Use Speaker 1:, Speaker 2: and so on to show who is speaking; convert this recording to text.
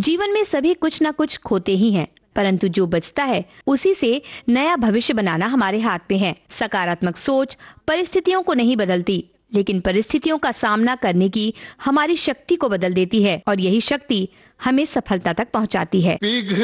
Speaker 1: जीवन में सभी कुछ न कुछ खोते ही हैं, परंतु जो बचता है उसी से नया भविष्य बनाना हमारे हाथ में है। सकारात्मक सोच परिस्थितियों को नहीं बदलती, लेकिन परिस्थितियों का सामना करने की हमारी शक्ति को बदल देती है और यही शक्ति हमें सफलता तक पहुंचाती है।